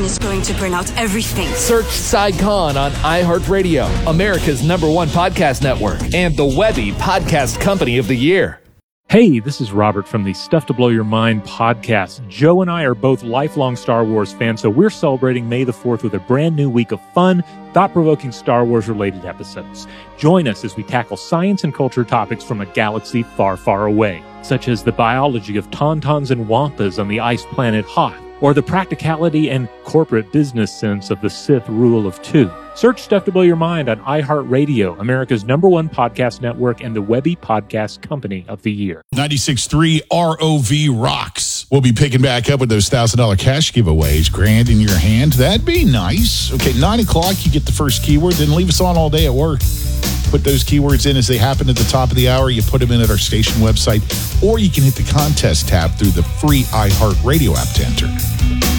is going to bring out everything. Search Sai Khan on iHeartRadio, America's #1 podcast network, and the Webby Podcast Company of the Year. Hey, this is Robert from the Stuff to Blow Your Mind podcast. Joe and I are both lifelong Star Wars fans, so we're celebrating May the 4th with a brand new week of fun, thought-provoking Star Wars-related episodes. Join us as we tackle science and culture topics from a galaxy far, far away, such as the biology of tauntauns and wampas on the ice planet Hoth, or the practicality and corporate business sense of the Sith rule of two. Search Stuff to Blow Your Mind on iHeartRadio, America's #1 podcast network, and the Webby Podcast Company of the Year. 96.3 ROV rocks. We'll be picking back up with those $1,000 cash giveaways. Grand in your hand. That'd be nice. Okay, 9 o'clock, you get the first keyword. Then leave us on all day at work. Put those keywords in as they happen at the top of the hour. You put them in at our station website, or you can hit the contest tab through the free iHeartRadio app to enter.